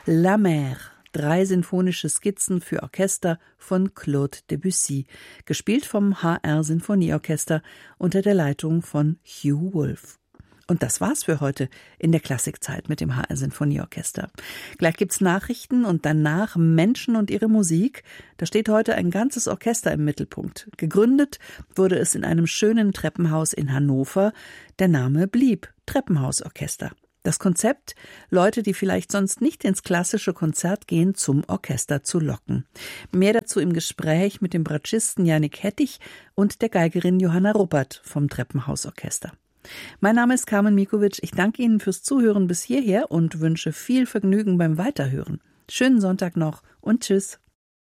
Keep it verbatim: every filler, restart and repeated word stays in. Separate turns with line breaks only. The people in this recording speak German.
La Mer, drei sinfonische Skizzen für Orchester von Claude Debussy, gespielt vom H R Sinfonieorchester unter der Leitung von Hugh Wolf. Und das war's für heute in der Klassikzeit mit dem H R Sinfonieorchester. Gleich gibt's Nachrichten und danach Menschen und ihre Musik. Da steht heute ein ganzes Orchester im Mittelpunkt. Gegründet wurde es in einem schönen Treppenhaus in Hannover. Der Name blieb Treppenhausorchester. Das Konzept, Leute, die vielleicht sonst nicht ins klassische Konzert gehen, zum Orchester zu locken. Mehr dazu im Gespräch mit dem Bratschisten Jannik Hettich und der Geigerin Johanna Ruppert vom Treppenhausorchester. Mein Name ist Carmen Mikovic. Ich danke Ihnen fürs Zuhören bis hierher und wünsche viel Vergnügen beim Weiterhören. Schönen Sonntag noch und tschüss.